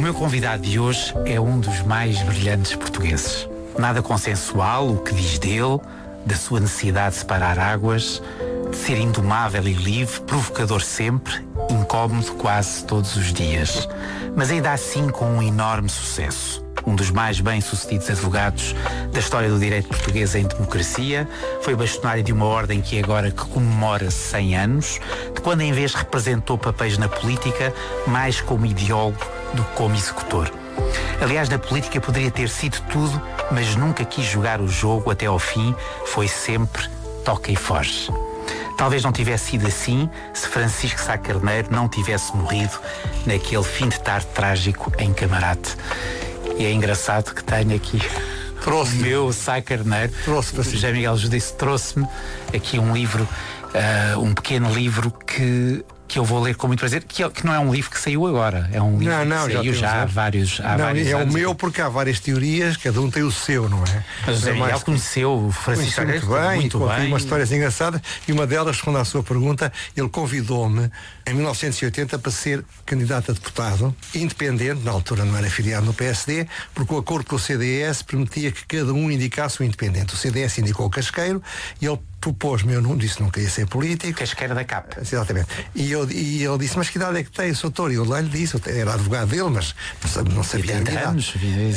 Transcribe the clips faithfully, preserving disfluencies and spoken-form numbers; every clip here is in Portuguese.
meu convidado de hoje é um dos mais brilhantes portugueses. Nada consensual o que diz dele, da sua necessidade de separar águas, de ser indomável e livre, provocador sempre, incómodo quase todos os dias. Mas ainda assim com um enorme sucesso. Um dos mais bem-sucedidos advogados da história do direito português em democracia, foi bastonário de uma ordem que agora que comemora cem anos, de quando em vez representou papéis na política, mais como ideólogo do que como executor. Aliás, na política poderia ter sido tudo, mas nunca quis jogar o jogo até ao fim, foi sempre toca e foge. Talvez não tivesse sido assim se Francisco Sá Carneiro não tivesse morrido naquele fim de tarde trágico em Camarate. E é engraçado que tenho aqui trouxe o meu Sá Carneiro. Trouxe para si. José Miguel Judice trouxe-me aqui um livro, uh, um pequeno livro que, que eu vou ler com muito prazer, que, que não é um livro que saiu agora, é um livro não, não, que saiu já, já há vários, há não, vários é anos. o meu porque há várias teorias, cada um tem o seu, não é? Mas o José Miguel mais... conheceu o Francisco Sá muito bem, muito e bem. Umas histórias engraçadas, e uma delas, respondendo à sua pergunta, ele convidou-me em mil novecentos e oitenta para ser candidato a deputado independente, na altura não era filiado no P S D, porque o acordo com o C D S permitia que cada um indicasse um independente. O C D S indicou o Casqueiro e ele propôs-me, eu não disse que não queria ser político. Casqueira da C A P. Exatamente. E, eu, e ele disse, mas que idade é que tem, sou doutor? E eu lá lhe disse, eu era advogado dele, mas não sabia a trinta anos,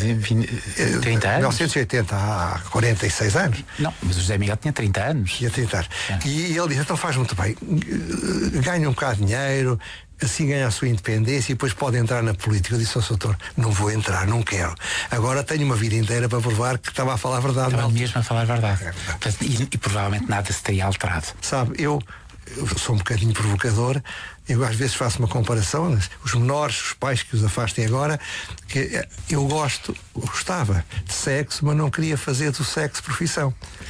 trinta anos. mil novecentos e oitenta, há quarenta e seis anos. Não, mas o José Miguel tinha trinta anos. Tinha trinta anos. É. E ele disse, então faz muito bem, ganha um bocado de dinheiro, assim ganha a sua independência e depois pode entrar na política. Eu disse ao doutor, não vou entrar, não quero. Agora tenho uma vida inteira para provar que estava a falar a verdade. Estava mesmo a falar a verdade. É verdade. E, e provavelmente nada se teria alterado. Sabe, eu, eu sou um bocadinho provocador, eu às vezes faço uma comparação, os menores, os pais que os afastem agora, que eu gosto, gostava de sexo, mas não queria fazer do sexo profissão.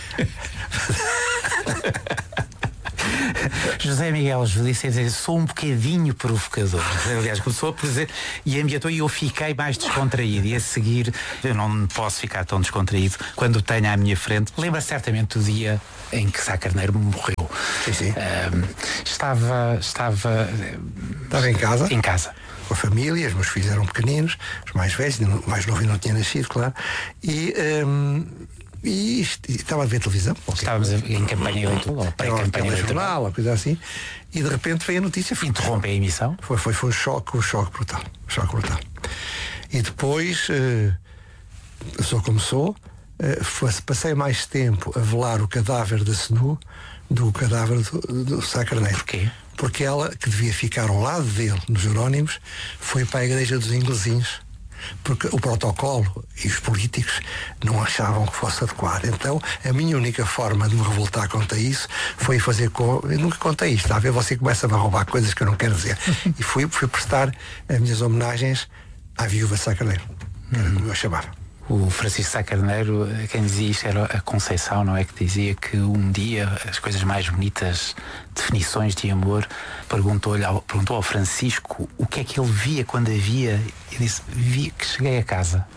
José Miguel Judice dizer, sou um bocadinho provocador. Aliás, começou a dizer e ambientou e eu fiquei mais descontraído. E a seguir, eu não posso ficar tão descontraído quando o tenho à minha frente. Lembra certamente do dia em que Sá Carneiro morreu. Sim, sim. Um, estava, estava. Estava em casa. Em casa. Com a família, os meus filhos eram pequeninos, os mais velhos, o mais novo não tinha nascido, claro. E. Um, E, e estava a ver televisão. Estávamos em campanha eleitoral, ou pré-campanha eleitoral, uma coisa assim, e de repente veio a notícia. Interrompe a emissão? Foi, foi, foi um choque, um choque brutal. Um choque brutal. E depois, uh, eu sou como sou, uh, foi, passei mais tempo a velar o cadáver da Senu do que o cadáver do, do Sá Carneiro. Porquê? Porque ela, que devia ficar ao lado dele, nos Jerónimos, foi para a igreja dos inglesinhos. Porque o protocolo e os políticos não achavam que fosse adequado. Então, a minha única forma de me revoltar contra isso foi fazer com... Eu nunca contei isto, está a ver? Você começa a roubar coisas que eu não quero dizer. E fui, fui prestar as minhas homenagens à viúva Sá Carneiro, que era como eu a chamava. O Francisco Sá Carneiro, quem dizia isto era a Conceição, não é? Que dizia que um dia as coisas mais bonitas, definições de amor, perguntou-lhe ao, perguntou ao Francisco o que é que ele via quando a via, e disse, vi que cheguei a casa.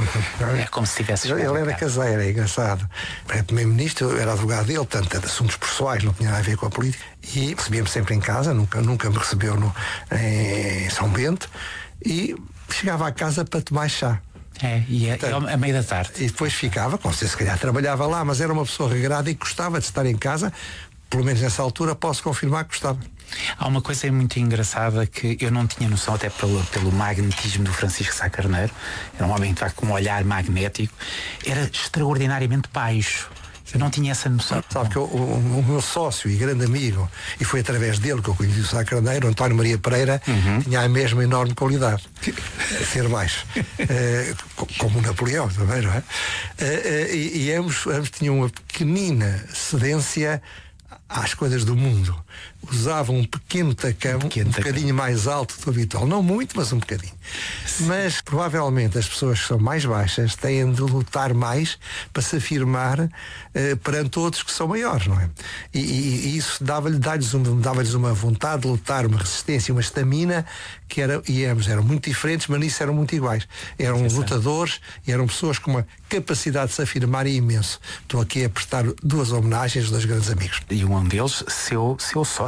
É como se tivesse chegado. Ele era caseiro, é engraçado. Era primeiro-ministro, eu era advogado dele, portanto, de assuntos pessoais, não tinha nada a ver com a política. E recebia-me sempre em casa, nunca, nunca me recebeu no, em São Bento, e chegava à casa para tomar chá. É, e é, então, é a meio da tarde. E depois ficava, com certeza se calhar trabalhava lá, mas era uma pessoa regrada e gostava de estar em casa, pelo menos nessa altura posso confirmar que gostava. Há uma coisa muito engraçada que eu não tinha noção, até pelo, pelo magnetismo do Francisco Sá Carneiro, era um homem de facto com um olhar magnético, era extraordinariamente baixo. Eu não tinha essa noção. Sabe que o, o, o meu sócio e grande amigo, e foi através dele que eu conheci o Sá Carneiro, António Maria Pereira, uhum. tinha a mesma enorme qualidade. Ser baixo. uh, como o Napoleão também, não é? Uh, uh, e e ambos, ambos tinham uma pequenina cedência às coisas do mundo. Usavam um pequeno tacão, um, pequeno um tacão. bocadinho mais alto do habitual. Não muito, mas um bocadinho. Sim. Mas provavelmente as pessoas que são mais baixas têm de lutar mais para se afirmar uh, perante outros que são maiores, não é? E, e, e isso dava-lhe, dava-lhes, um, dava-lhes uma vontade de lutar, uma resistência, uma estamina que era, e ambos eram muito diferentes, mas nisso eram muito iguais. Eram Sim, lutadores e eram pessoas com uma capacidade de se afirmar imenso. Estou aqui a prestar duas homenagens aos dois grandes amigos. E um deles, seu, seu sócio.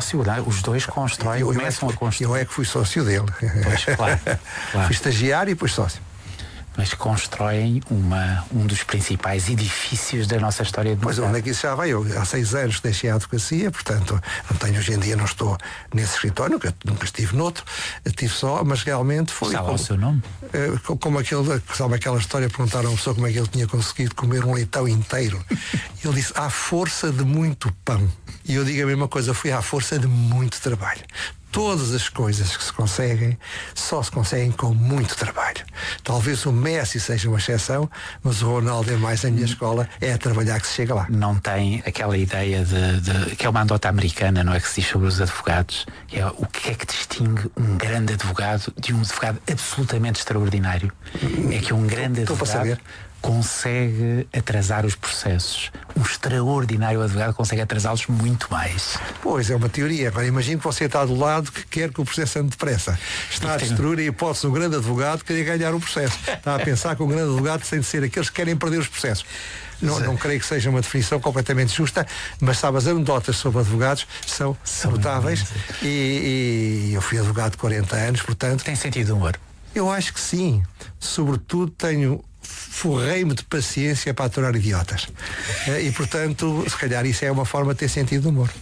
sócio, não é? Os dois constroem, eu, começam eu é, a construir. Eu é que fui sócio dele. Pois, claro, claro. Fui estagiário e depois sócio. Mas constroem uma, um dos principais edifícios da nossa história de Pois onde é que isso já vai? Eu há seis anos que deixei a advocacia, portanto, não tenho hoje em dia, não estou nesse escritório, nunca, nunca estive noutro, estive só, mas realmente foi. Está lá como, o seu nome? Como, como aquele, sabe aquela história, perguntaram a uma pessoa como é que ele tinha conseguido comer um leitão inteiro. E ele disse, à força de muito pão. E eu digo a mesma coisa, fui à força de muito trabalho. Todas as coisas que se conseguem só se conseguem com muito trabalho. Talvez o Messi seja uma exceção, mas o Ronaldo é mais a minha escola, é a trabalhar que se chega lá. Não tem aquela ideia de, de que é uma andota americana, não é, que se diz sobre os advogados, que é o que é que distingue um grande advogado de um advogado absolutamente extraordinário. É que um grande Estou para advogado saber. consegue atrasar os processos. Um extraordinário advogado consegue atrasá-los muito mais. Pois, é uma teoria. Agora imagino que você está do lado que quer que o processo ande depressa. Está a destruir a hipótese de um grande advogado querer ganhar um processo. Está a pensar que um grande advogado tem de ser aqueles que querem perder os processos. Não, não creio que seja uma definição completamente justa, mas sabe, as anedotas sobre advogados são, são notáveis e, e eu fui advogado de quarenta anos, portanto... Tem sentido de humor? Eu acho que sim. Sobretudo tenho... forrei-me de paciência para aturar idiotas. E, portanto, se calhar isso é uma forma de ter sentido de humor.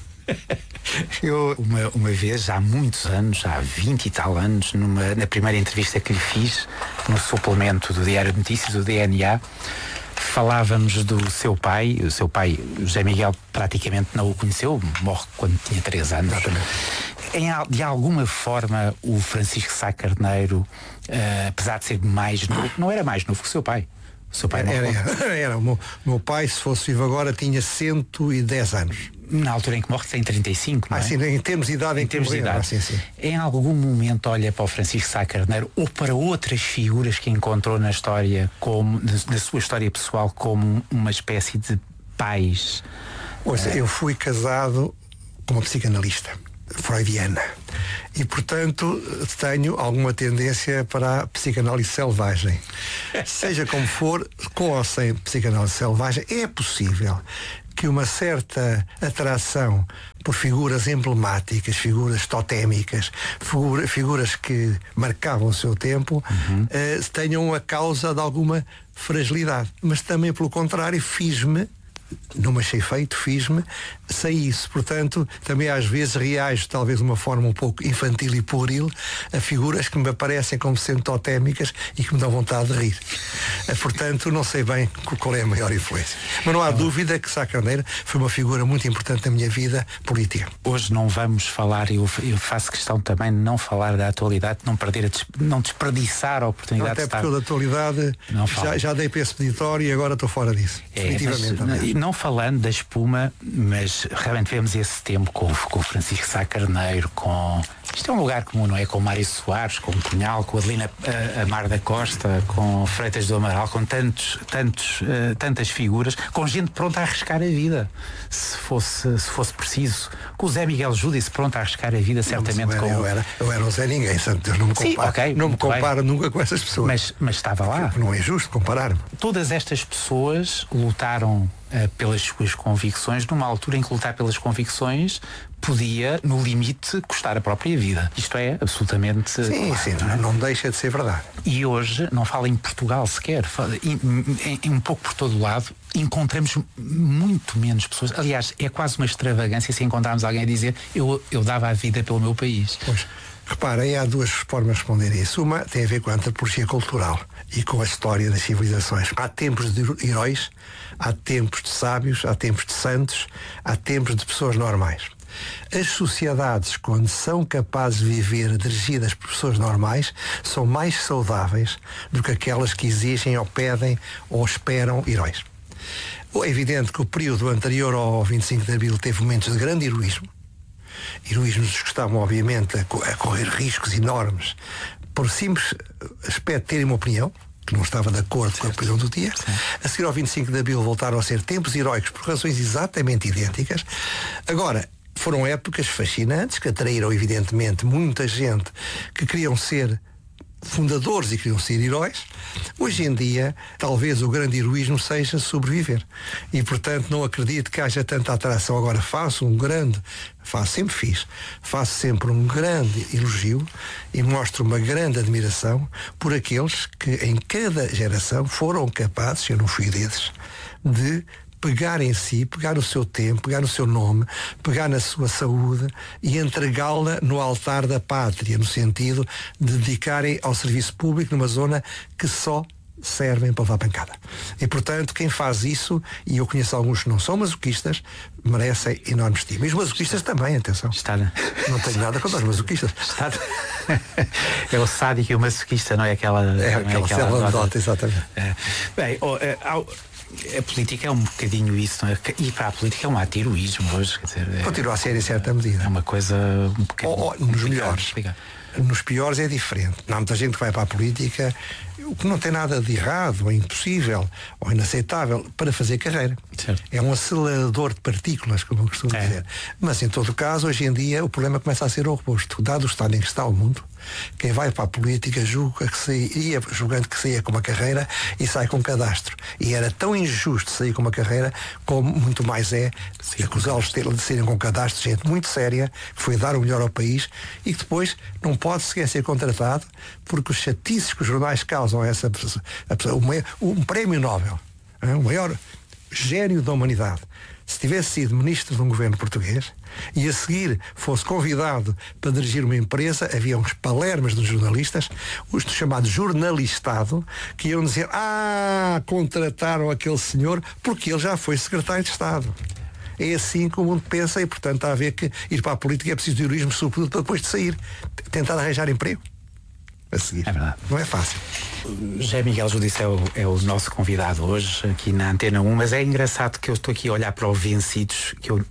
Eu, uma, uma vez, há muitos anos, há vinte e tal anos, numa, na primeira entrevista que lhe fiz, no suplemento do Diário de Notícias, do D N A, falávamos do seu pai. O seu pai, José Miguel, praticamente não o conheceu, morre quando tinha três anos. Em, de alguma forma, o Francisco Sá Carneiro, uh, apesar de ser mais novo, não era mais novo que o seu pai. O seu pai era, era, era, era. O meu, meu pai, se fosse vivo agora, tinha cento e dez anos. Na altura em que morre tem trinta e cinco, não é? Ah, sim, em termos de idade, em, em termos de idade. Ah, sim, sim. Em algum momento olha para o Francisco Sá Carneiro ou para outras figuras que encontrou na história, como na sua história pessoal, como uma espécie de pais? Ouça, eu fui casado com uma psicanalista freudiana e, portanto, tenho alguma tendência para a psicanálise selvagem. Seja como for, com ou sem psicanálise selvagem, é possível que uma certa atração por figuras emblemáticas, figuras totémicas, figura, figuras que marcavam o seu tempo, uhum. eh, tenham a causa de alguma fragilidade. Mas também, pelo contrário, fiz-me, não me achei feito, fiz-me sem isso. Portanto, também às vezes reajo, talvez de uma forma um pouco infantil e pueril, a figuras que me aparecem como sendo totémicas e que me dão vontade de rir. Portanto, não sei bem qual é a maior influência. Mas não há dúvida que Sá Carneiro foi uma figura muito importante na minha vida política. Hoje não vamos falar, eu, eu faço questão também de não falar da atualidade, não perder a des, não desperdiçar a oportunidade Até de estar... porque eu da atualidade já, já dei para esse peditório e agora estou fora disso. É, definitivamente. Mas, não falando da espuma, mas realmente vemos esse tempo com, com o Francisco Sá Carneiro, com... Isto é um lugar comum, não é? Com Mário Soares, com Cunhal, com Adelina uh, Amar da Costa, com Freitas do Amaral, com tantos, tantos, uh, tantas figuras, com gente pronta a arriscar a vida, se fosse, se fosse preciso. Com o Zé Miguel Júdice pronto a arriscar a vida, certamente. Não, com... eu, era, eu era o Zé Ninguém, santo Deus, não me comparo, Sim, okay, não me comparo nunca com essas pessoas. Mas, mas estava lá. Não é justo comparar-me. Todas estas pessoas lutaram uh, pelas suas convicções, numa altura em que lutar pelas convicções podia, no limite, custar a própria vida. Isto é absolutamente... Sim, claro, sim, não, não deixa de ser verdade. E hoje, não fala em Portugal sequer, fala em, em, em um pouco por todo o lado, encontramos muito menos pessoas. Aliás, é quase uma extravagância se encontrarmos alguém a dizer eu, eu dava a vida pelo meu país. Pois, reparem, há duas formas de responder a isso. Uma tem a ver com a antropologia cultural e com a história das civilizações. Há tempos de heróis, há tempos de sábios, há tempos de santos, há tempos de pessoas normais. As sociedades, quando são capazes de viver dirigidas por pessoas normais, são mais saudáveis do que aquelas que exigem ou pedem ou esperam heróis. É evidente que o período anterior ao vinte e cinco de Abril teve momentos de grande heroísmo. Heroísmos que estavam, obviamente, a correr riscos enormes por simples aspecto de terem uma opinião que não estava de acordo certo. Com a opinião do dia. Sim. A seguir ao vinte e cinco de Abril voltaram a ser tempos heróicos por razões exatamente idênticas. Agora, foram épocas fascinantes que atraíram, evidentemente, muita gente que queriam ser fundadores e queriam ser heróis. Hoje em dia, talvez o grande heroísmo seja sobreviver. E, portanto, não acredito que haja tanta atração. Agora, faço um grande, faço, sempre fiz, faço sempre um grande elogio e mostro uma grande admiração por aqueles que em cada geração foram capazes, eu não fui desses, de pegar em si, pegar no seu tempo, pegar no seu nome, pegar na sua saúde e entregá-la no altar da pátria, no sentido de dedicarem ao serviço público numa zona que só servem para levar pancada. E, portanto, quem faz isso, e eu conheço alguns que não são masoquistas, merecem enorme estima. E os masoquistas também, atenção. Está na... Não tenho nada contra os masoquistas. Está... É o sádico e o masoquista, não é aquela... É aquela célula anedota, exatamente. É. Bem, oh, é, ao... a política é um bocadinho isso, não é? E para a política é um ato de heroísmo hoje, quer dizer, é, continua a ser em certa medida. É uma coisa um bocadinho. Oh, oh, nos melhores. Nos piores é diferente. Não há muita gente que vai para a política, o que não tem nada de errado, ou impossível, ou inaceitável, para fazer carreira. Certo. É um acelerador de partículas, como eu costumo é. dizer. Mas, em todo caso, hoje em dia, o problema começa a ser o oposto. Dado o estado em que está o mundo, quem vai para a política julga que saía, julgando que saía com uma carreira e sai com um cadastro. E era tão injusto sair com uma carreira como muito mais é acusá-los de serem com cadastro, gente muito séria, que foi dar o melhor ao país e que depois não pode sequer ser contratado porque os chatices que os jornais causam a essa pessoa, a pessoa, um prémio Nobel, o maior gênio da humanidade, se tivesse sido ministro de um governo português e a seguir fosse convidado para dirigir uma empresa, havia uns palermas dos jornalistas, os chamados jornalistado, que iam dizer: ah, contrataram aquele senhor porque ele já foi secretário de Estado. É assim que o mundo pensa e, portanto, há a ver que ir para a política é preciso de heroísmo, sobretudo para depois de sair, tentar arranjar emprego a seguir. É verdade. Não é fácil. José Miguel Judice é o, é o nosso convidado hoje aqui na Antena um, mas é engraçado que eu estou aqui a olhar para o Vencidos, que eu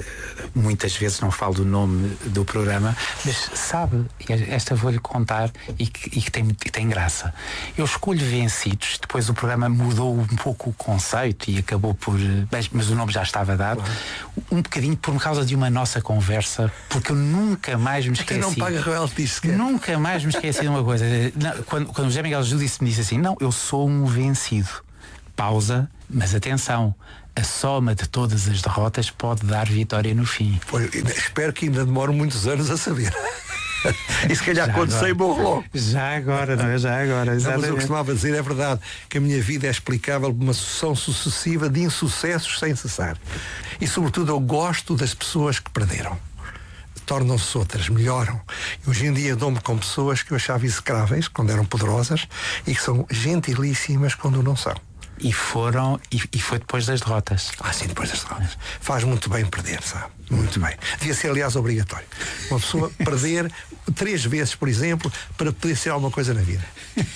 muitas vezes não falo do nome do programa, mas sabe, esta vou-lhe contar e que, e que tem, e tem graça. Eu escolho Vencidos, depois o programa mudou um pouco o conceito e acabou por, mas, mas o nome já estava dado, um bocadinho por causa de uma nossa conversa, porque eu nunca mais me esqueci. Quem não paga royalties, nunca mais me esqueci de uma coisa. Quando, quando o José Miguel Judice me disse assim: não, eu sou um vencido. Pausa, mas atenção, a soma de todas as derrotas pode dar vitória no fim. Pois, espero que ainda demore muitos anos a saber. E se calhar já quando agora, sei morro logo. Já agora, não é? Já agora. Não, mas eu costumava dizer, é verdade, que a minha vida é explicável por uma sucessão sucessiva de insucessos sem cessar. E sobretudo eu gosto das pessoas que perderam. Tornam-se outras, melhoram. E hoje em dia dou-me com pessoas que eu achava execráveis quando eram poderosas e que são gentilíssimas quando não são. E foram, e, e foi depois das derrotas. Ah, sim, depois das derrotas. Faz muito bem perder, sabe? Muito bem. Devia ser, aliás, obrigatório. Uma pessoa perder três vezes, por exemplo, para poder ser alguma coisa na vida.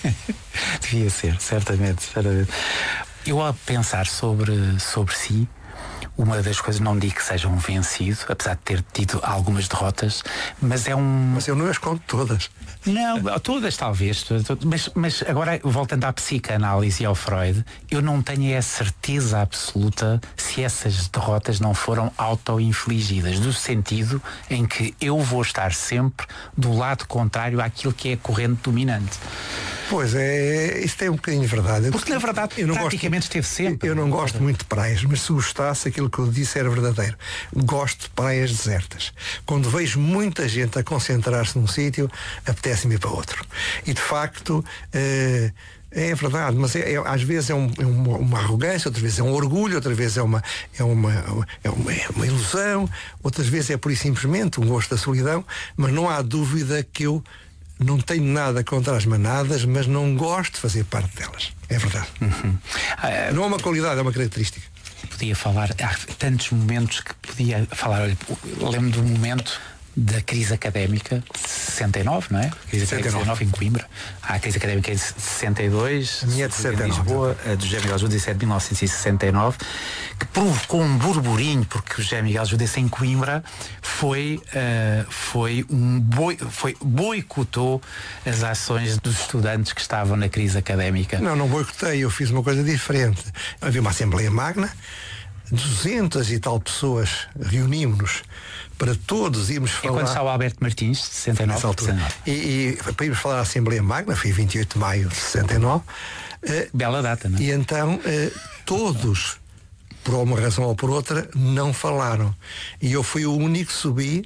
Devia ser, certamente, certamente. Eu, ao pensar sobre, sobre si, uma das coisas, não digo que seja um vencido, apesar de ter tido algumas derrotas, mas é um... Mas eu não as conto todas. Não, todas talvez, mas, mas agora, voltando à psicanálise e ao Freud, eu não tenho a certeza absoluta se essas derrotas não foram auto-infligidas, no sentido em que eu vou estar sempre do lado contrário àquilo que é a corrente dominante. Pois é, isso tem um bocadinho de verdade. Porque na verdade eu não praticamente gosto, esteve sempre. Eu não gosto muito de praias, mas se gostasse, aquilo que eu disse era verdadeiro. Gosto de praias desertas. Quando vejo muita gente a concentrar-se num sítio, apetece-me ir para outro. E de facto é, é verdade, mas é, é, às vezes é, um, é uma, uma arrogância, outras vezes é um orgulho, outras vezes é uma, é, uma, é, uma, é uma ilusão, outras vezes é por isso simplesmente um gosto da solidão, mas não há dúvida que eu não tenho nada contra as manadas, mas não gosto de fazer parte delas. É verdade. Uhum. Ah, não é uma qualidade, é uma característica. Podia falar, há tantos momentos que podia falar. Olha, lembro do momento da crise académica de sessenta e nove, não é? A crise académica de sessenta e nove em Coimbra. Há a crise académica de sessenta e dois. A minha é de sessenta e nove. Em Lisboa, a do José Miguel Judice é de mil novecentos e sessenta e nove, que provocou um burburinho, porque o José Miguel Judice em Coimbra foi, uh, foi um boi, foi, boicotou as ações dos estudantes que estavam na crise académica. Não, não boicotei, eu fiz uma coisa diferente. Havia uma Assembleia Magna, duzentas e tal pessoas reunimos-nos para todos irmos falar. É quando está o Alberto Martins, de sessenta e nove. E, e para irmos falar à Assembleia Magna, foi vinte e oito de maio de sessenta e nove. Uh, Bela data, não é? E então uh, todos, por uma razão ou por outra, não falaram. E eu fui o único que subi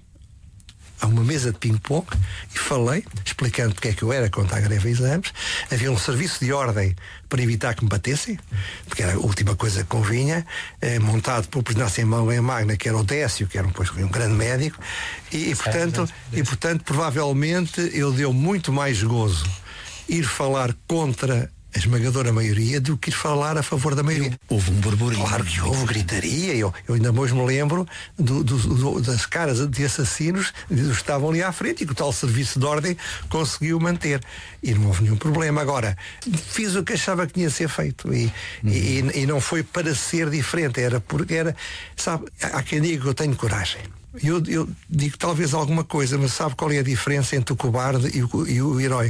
a uma mesa de ping-pong e falei, explicando porque é que eu era contra a greve de exames. Havia um serviço de ordem para evitar que me batessem, porque era a última coisa que convinha, eh, montado pelo presidente da Assembleia Magna, que era o Décio, que era um, pois, um grande médico, e, e, portanto, e portanto, provavelmente, eu deu muito mais gozo ir falar contra a esmagadora maioria do que ir falar a favor da maioria. Houve um burburinho. Claro que houve gritaria. Eu, eu ainda hoje me lembro do, do, do, das caras de assassinos que estavam ali à frente e que o tal serviço de ordem conseguiu manter. E não houve nenhum problema. Agora, fiz o que achava que tinha de ser feito. E, uhum. e, e não foi para ser diferente. Era porque era, sabe, há quem diga que eu tenho coragem. Eu, eu digo talvez alguma coisa, mas sabe qual é a diferença entre o cobarde e o, e o herói?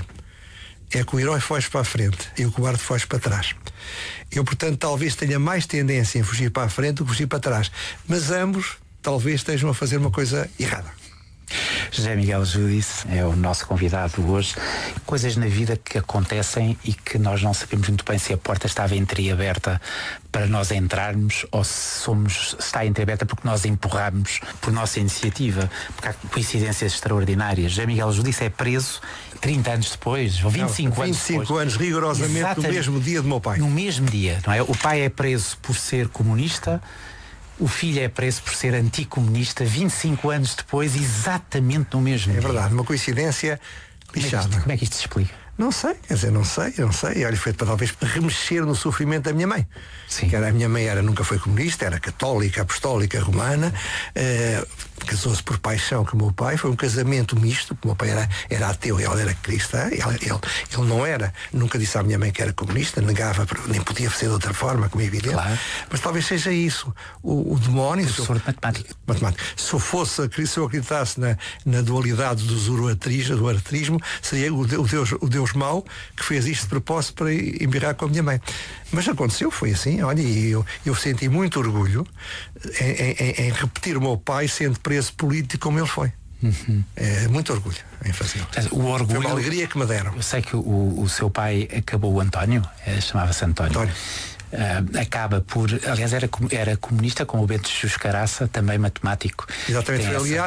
É que o herói foge para a frente e o cobarde foge para trás. Eu, portanto, talvez tenha mais tendência em fugir para a frente do que fugir para trás. Mas ambos talvez estejam a fazer uma coisa errada. José Miguel Júdice é o nosso convidado hoje. Coisas na vida que acontecem e que nós não sabemos muito bem se a porta estava entreaberta para nós entrarmos ou se, somos, se está entreaberta porque nós empurramos por nossa iniciativa, porque há coincidências extraordinárias. José Miguel Júdice é preso trinta anos depois, ou vinte e cinco não, anos vinte e cinco depois. anos, rigorosamente, exatamente, no mesmo dia do meu pai. No mesmo dia, não é? O pai é preso por ser comunista, o filho é preso por ser anticomunista vinte e cinco anos depois, exatamente no mesmo é dia. É verdade, uma coincidência lixada. Como, como é que isto se explica? Não sei, quer dizer, não sei, não sei. Olha, foi para talvez remexer no sofrimento da minha mãe. Sim. Que era, a minha mãe era, nunca foi comunista, era católica, apostólica, romana, eh, casou-se por paixão com o meu pai, foi um casamento misto, porque o meu pai era, era ateu e ela era cristã, ele, ele, ele não era, nunca disse à minha mãe que era comunista, negava, nem podia ser de outra forma, como é evidente. Claro. Mas talvez seja isso, o, o demónio... Professor de matemática. matemática. Se eu fosse, se eu acreditasse na, na dualidade do zoroatrismo, do aratrismo, seria o, o, Deus, o Deus mau que fez isto de propósito para embirrar com a minha mãe. Mas aconteceu, foi assim, olha, e eu, eu senti muito orgulho em, em, em repetir o meu pai sendo preso político como ele foi. Uhum. É, muito orgulho em fazê-lo. O orgulho, foi uma alegria que me deram. Eu sei que o, o seu pai acabou, o António, chamava-se António. António. Uh, acaba por, aliás, era, era comunista como o Bento Jus Caraça, também matemático. Exatamente, foi, aliás,